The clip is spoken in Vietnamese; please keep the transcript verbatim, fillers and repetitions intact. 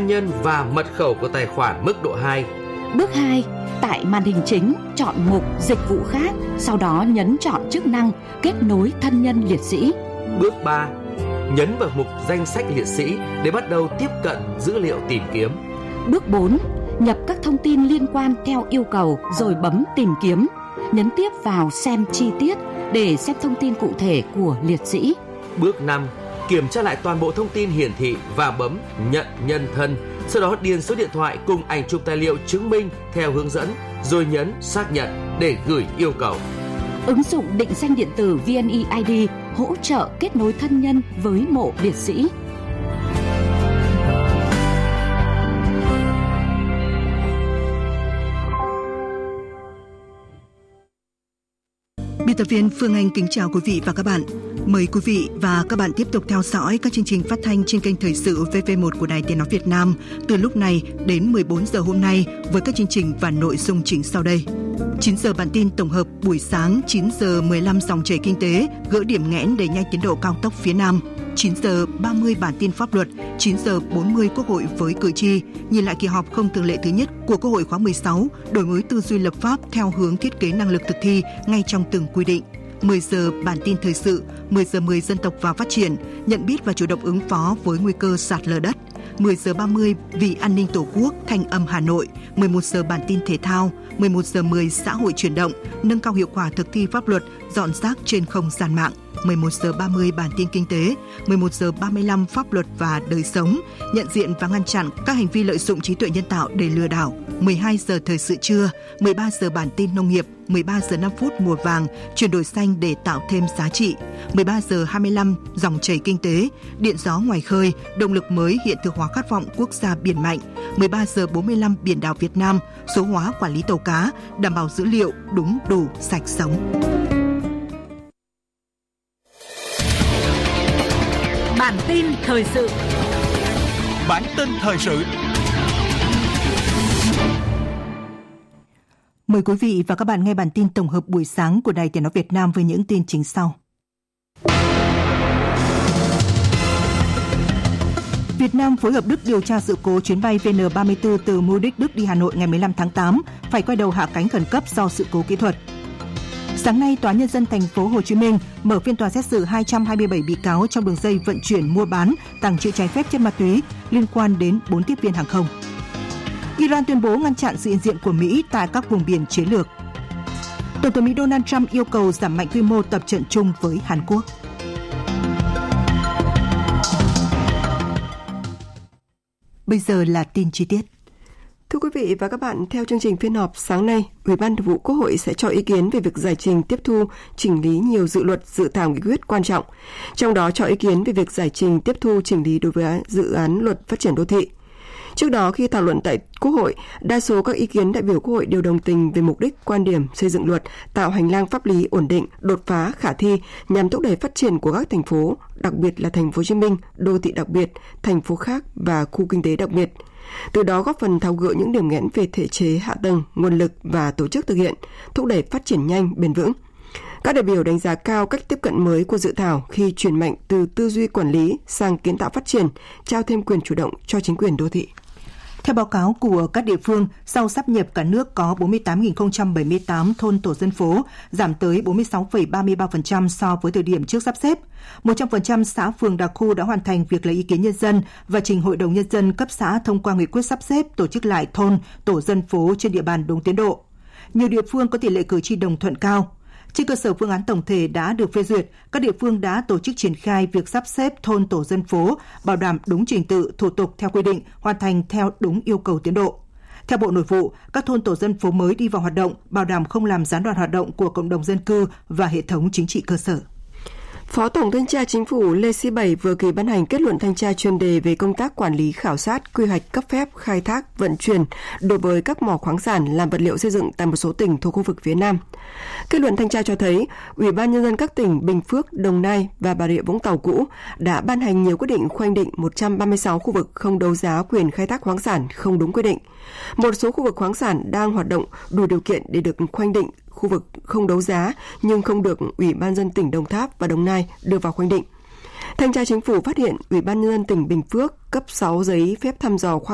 nhân và mật khẩu của tài khoản mức độ hai. Bước hai, tại màn hình chính, chọn mục Dịch vụ khác, sau đó nhấn chọn chức năng Kết nối thân nhân liệt sĩ. Bước ba, nhấn vào mục Danh sách liệt sĩ để bắt đầu tiếp cận dữ liệu tìm kiếm. Bước bốn, nhập các thông tin liên quan theo yêu cầu rồi bấm Tìm kiếm. Nhấn tiếp vào Xem chi tiết để xem thông tin cụ thể của liệt sĩ. Bước năm, kiểm tra lại toàn bộ thông tin hiển thị và bấm Nhận nhân thân. Sau đó điền số điện thoại cùng ảnh chụp tài liệu chứng minh theo hướng dẫn, rồi nhấn Xác nhận để gửi yêu cầu. Ứng dụng định danh điện tử vê en e i đê hỗ trợ kết nối thân nhân với mộ liệt sĩ. Biên tập viên Phương Anh kính chào quý vị và các bạn. Mời quý vị và các bạn tiếp tục theo dõi các chương trình phát thanh trên kênh Thời sự vê vê một của Đài Tiếng nói Việt Nam từ lúc này đến mười bốn giờ hôm nay với các chương trình và nội dung chính sau đây. chín giờ bản tin tổng hợp buổi sáng, chín giờ mười lăm dòng chảy kinh tế, gỡ điểm nghẽn đẩy nhanh tiến độ cao tốc phía Nam. chín giờ ba mươi bản tin pháp luật, chín giờ bốn mươi Quốc hội với cử tri, nhìn lại kỳ họp không thường lệ thứ nhất của Quốc hội khóa mười sáu, đổi mới tư duy lập pháp theo hướng thiết kế năng lực thực thi ngay trong từng quy định. mười giờ bản tin thời sự, mười giờ mười dân tộc và phát triển, nhận biết và chủ động ứng phó với nguy cơ sạt lở đất. mười giờ ba mươi vì an ninh Tổ quốc, thanh âm Hà Nội. mười một giờ bản tin thể thao, mười một giờ mười xã hội chuyển động, nâng cao hiệu quả thực thi pháp luật, dọn rác trên không gian mạng. mười một giờ ba mươi bản tin kinh tế, mười một giờ ba mươi lăm pháp luật và đời sống, nhận diện và ngăn chặn các hành vi lợi dụng trí tuệ nhân tạo để lừa đảo. mười hai giờ thời sự trưa, mười ba giờ bản tin nông nghiệp, mười ba giờ năm phút mùa vàng, chuyển đổi xanh để tạo thêm giá trị. mười ba giờ hai mươi lăm dòng chảy kinh tế, điện gió ngoài khơi, động lực mới hiện thực hóa khát vọng quốc gia biển mạnh. mười ba giờ bốn mươi lăm biển đảo Việt Nam, số hóa quản lý tàu cá, đảm bảo dữ liệu đúng đủ sạch sống. Bản tin thời sự. Bản tin thời sự. Mời quý vị và các bạn nghe bản tin tổng hợp buổi sáng của Đài Tiếng nói Việt Nam với những tin chính sau. Việt Nam phối hợp Đức điều tra sự cố chuyến bay vê en ba mươi tư từ Munich, Đức đi Hà Nội ngày mười lăm tháng tám phải quay đầu hạ cánh khẩn cấp do sự cố kỹ thuật. Sáng nay, Tòa Nhân dân thành phố Hồ Chí Minh mở phiên tòa xét xử hai trăm hai mươi bảy bị cáo trong đường dây vận chuyển, mua bán, tàng trữ trái phép chất ma túy liên quan đến bốn tiếp viên hàng không. Iran tuyên bố ngăn chặn sự hiện diện của Mỹ tại các vùng biển chiến lược. Tổng thống Mỹ Donald Trump yêu cầu giảm mạnh quy mô tập trận chung với Hàn Quốc. Bây giờ là tin chi tiết. Thưa quý vị và các bạn, theo chương trình phiên họp sáng nay, Ủy ban Thường vụ Quốc hội sẽ cho ý kiến về việc giải trình tiếp thu, chỉnh lý nhiều dự luật, dự thảo nghị quyết quan trọng. Trong đó cho ý kiến về việc giải trình tiếp thu, chỉnh lý đối với dự án luật phát triển đô thị. Trước đó, khi thảo luận tại Quốc hội, đa số các ý kiến đại biểu Quốc hội đều đồng tình về mục đích, quan điểm xây dựng luật, tạo hành lang pháp lý ổn định, đột phá, khả thi nhằm thúc đẩy phát triển của các thành phố, đặc biệt là thành phố Hồ Chí Minh, đô thị đặc biệt, thành phố khác và khu kinh tế đặc biệt. Từ đó góp phần tháo gỡ những điểm nghẽn về thể chế, hạ tầng, nguồn lực và tổ chức thực hiện, thúc đẩy phát triển nhanh, bền vững. Các đại biểu đánh giá cao cách tiếp cận mới của dự thảo khi chuyển mạnh từ tư duy quản lý sang kiến tạo phát triển, trao thêm quyền chủ động cho chính quyền đô thị. Theo báo cáo của các địa phương, sau sáp nhập cả nước có bốn mươi tám nghìn không trăm bảy mươi tám thôn tổ dân phố, giảm tới bốn mươi sáu phẩy ba mươi ba phần trăm so với thời điểm trước sắp xếp. một trăm phần trăm xã phường đặc khu đã hoàn thành việc lấy ý kiến nhân dân và trình Hội đồng Nhân dân cấp xã thông qua nghị quyết sắp xếp tổ chức lại thôn, tổ dân phố trên địa bàn đúng tiến độ. Nhiều địa phương có tỷ lệ cử tri đồng thuận cao. Trên cơ sở phương án tổng thể đã được phê duyệt, các địa phương đã tổ chức triển khai việc sắp xếp thôn tổ dân phố, bảo đảm đúng trình tự, thủ tục theo quy định, hoàn thành theo đúng yêu cầu tiến độ. Theo Bộ Nội vụ, các thôn tổ dân phố mới đi vào hoạt động, bảo đảm không làm gián đoạn hoạt động của cộng đồng dân cư và hệ thống chính trị cơ sở. Phó Tổng Thanh tra Chính phủ Lê Sĩ Bảy vừa ký ban hành kết luận thanh tra chuyên đề về công tác quản lý khảo sát, quy hoạch cấp phép, khai thác, vận chuyển đối với các mỏ khoáng sản làm vật liệu xây dựng tại một số tỉnh thuộc khu vực phía Nam. Kết luận thanh tra cho thấy, Ủy ban Nhân dân các tỉnh Bình Phước, Đồng Nai và Bà Rịa Vũng Tàu cũ đã ban hành nhiều quyết định khoanh định một trăm ba mươi sáu khu vực không đấu giá quyền khai thác khoáng sản không đúng quy định. Một số khu vực khoáng sản đang hoạt động đủ điều kiện để được khoanh định khu vực không đấu giá nhưng không được Ủy ban nhân dân tỉnh Đồng Tháp và Đồng Nai đưa vào khoanh định. Thanh tra Chính phủ phát hiện Ủy ban Nhân dân tỉnh Bình Phước cấp sáu giấy phép thăm dò khoáng